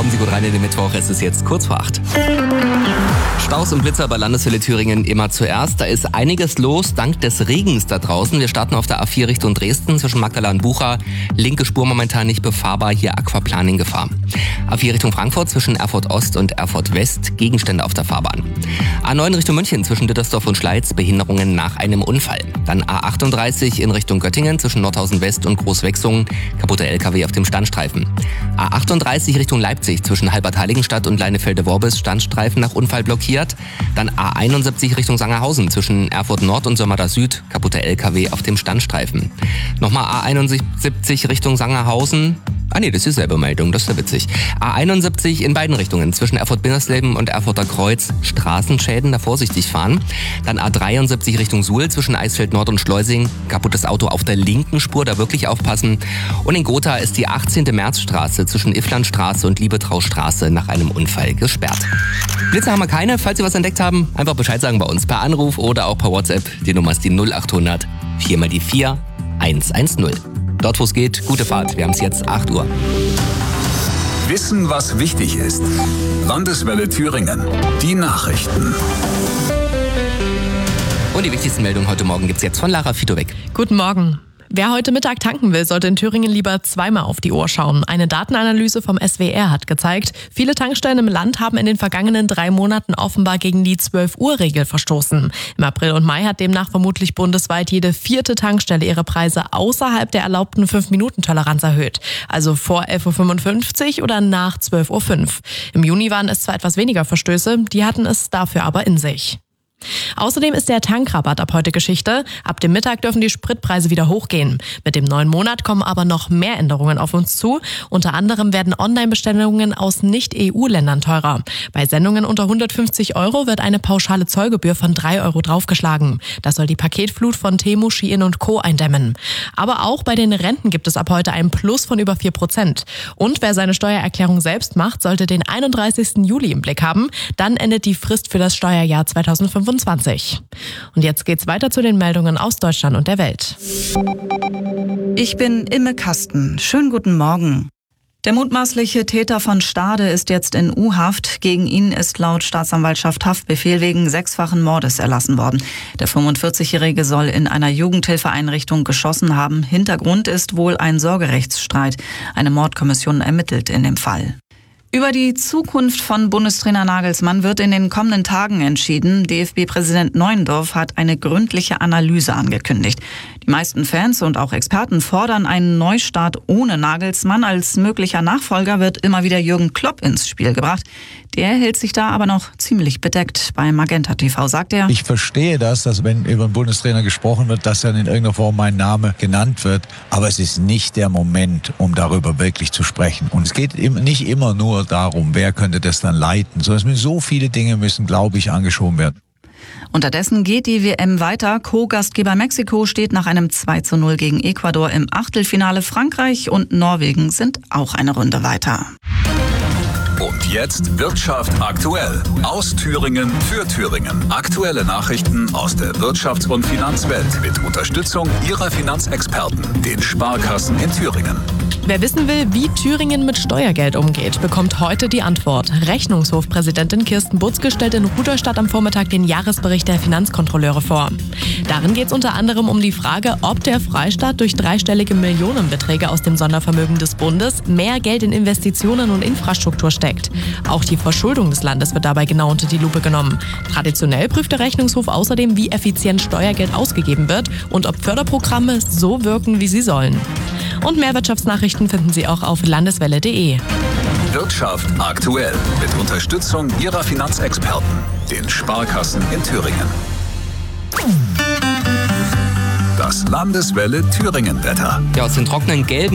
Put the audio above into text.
Kommen Sie gut rein in den Mittwoch, es ist jetzt kurz vor 8. Staus und Blitzer bei Landeswelle Thüringen immer zuerst. Da ist einiges los dank des Regens da draußen. Wir starten auf der A4 Richtung Dresden zwischen Magdala und Bucha. Linke Spur momentan nicht befahrbar, hier Aquaplaning Gefahr. A4 Richtung Frankfurt zwischen Erfurt Ost und Erfurt West, Gegenstände auf der Fahrbahn. A9 Richtung München zwischen Dittersdorf und Schleiz, Behinderungen nach einem Unfall. Dann A38 in Richtung Göttingen zwischen Nordhausen West und Großwechsungen, kaputter LKW auf dem Standstreifen. A38 Richtung Leipzig zwischen Halbert-Heiligenstadt und Leinefelde-Worbis, Standstreifen nach Unfall blockiert. Dann A71 Richtung Sangerhausen zwischen Erfurt Nord und Sömmerda Süd, kaputter LKW auf dem Standstreifen. Nochmal A71 Richtung Sangerhausen. Das ist dieselbe Meldung, das ist ja witzig. A71 in beiden Richtungen, zwischen Erfurt-Bindersleben und Erfurter Kreuz, Straßenschäden, da vorsichtig fahren. Dann A73 Richtung Suhl, zwischen Eisfeld Nord und Schleusing, kaputtes Auto auf der linken Spur, da wirklich aufpassen. Und in Gotha ist die 18. Märzstraße zwischen Ifflandstraße und Liebetraustraße nach einem Unfall gesperrt. Blitze haben wir keine, falls Sie was entdeckt haben, einfach Bescheid sagen bei uns per Anruf oder auch per WhatsApp. Die Nummer ist die 0800 4 mal die 4 110. Dort, wo es geht, gute Fahrt. Wir haben es jetzt 8 Uhr. Wissen, was wichtig ist. Landeswelle Thüringen. Die Nachrichten. Und die wichtigsten Meldungen heute Morgen gibt's jetzt von Lara Fitowek. Guten Morgen. Wer heute Mittag tanken will, sollte in Thüringen lieber zweimal auf die Uhr schauen. Eine Datenanalyse vom SWR hat gezeigt, viele Tankstellen im Land haben in den vergangenen 3 Monaten offenbar gegen die 12-Uhr-Regel verstoßen. Im April und Mai hat demnach vermutlich bundesweit jede 4. Tankstelle ihre Preise außerhalb der erlaubten 5-Minuten-Toleranz erhöht. Also vor 11.55 Uhr oder nach 12.05 Uhr. Im Juni waren es zwar etwas weniger Verstöße, die hatten es dafür aber in sich. Außerdem ist der Tankrabatt ab heute Geschichte. Ab dem Mittag dürfen die Spritpreise wieder hochgehen. Mit dem neuen Monat kommen aber noch mehr Änderungen auf uns zu. Unter anderem werden Online-Bestellungen aus Nicht-EU-Ländern teurer. Bei Sendungen unter 150 € wird eine pauschale Zollgebühr von 3 € draufgeschlagen. Das soll die Paketflut von Temu, Shein und Co. eindämmen. Aber auch bei den Renten gibt es ab heute ein Plus von über 4%. Und wer seine Steuererklärung selbst macht, sollte den 31. Juli im Blick haben. Dann endet die Frist für das Steuerjahr 2025. Und jetzt geht's weiter zu den Meldungen aus Deutschland und der Welt. Ich bin Imme Kasten. Schönen guten Morgen. Der mutmaßliche Täter von Stade ist jetzt in U-Haft. Gegen ihn ist laut Staatsanwaltschaft Haftbefehl wegen 6-fachen Mordes erlassen worden. Der 45-Jährige soll in einer Jugendhilfeeinrichtung geschossen haben. Hintergrund ist wohl ein Sorgerechtsstreit. Eine Mordkommission ermittelt in dem Fall. Über die Zukunft von Bundestrainer Nagelsmann wird in den kommenden Tagen entschieden. DFB-Präsident Neuendorf hat eine gründliche Analyse angekündigt. Die meisten Fans und auch Experten fordern einen Neustart ohne Nagelsmann. Als möglicher Nachfolger wird immer wieder Jürgen Klopp ins Spiel gebracht. Der hält sich da aber noch ziemlich bedeckt. Bei Magenta TV sagt er: Ich verstehe das, dass wenn über einen Bundestrainer gesprochen wird, dass dann in irgendeiner Form mein Name genannt wird. Aber es ist nicht der Moment, um darüber wirklich zu sprechen. Und es geht nicht immer nur darum, wer könnte das dann leiten, sondern so viele Dinge müssen, glaube ich, angeschoben werden. Unterdessen geht die WM weiter. Co-Gastgeber Mexiko steht nach einem 2:0 gegen Ecuador im Achtelfinale. Frankreich und Norwegen sind auch eine Runde weiter. Und jetzt Wirtschaft aktuell. Aus Thüringen für Thüringen. Aktuelle Nachrichten aus der Wirtschafts- und Finanzwelt mit Unterstützung Ihrer Finanzexperten, den Sparkassen in Thüringen. Wer wissen will, wie Thüringen mit Steuergeld umgeht, bekommt heute die Antwort. Rechnungshofpräsidentin Kirsten Butzke stellt in Rudolstadt am Vormittag den Jahresbericht der Finanzkontrolleure vor. Darin geht es unter anderem um die Frage, ob der Freistaat durch 3-stellige Millionenbeträge aus dem Sondervermögen des Bundes mehr Geld in Investitionen und Infrastruktur steckt. Auch die Verschuldung des Landes wird dabei genau unter die Lupe genommen. Traditionell prüft der Rechnungshof außerdem, wie effizient Steuergeld ausgegeben wird und ob Förderprogramme so wirken, wie sie sollen. Und mehr Wirtschaftsnachrichten finden Sie auch auf landeswelle.de. Wirtschaft aktuell mit Unterstützung Ihrer Finanzexperten, den Sparkassen in Thüringen. Das Landeswelle Thüringen-Wetter. Ja, aus den trockenen gelben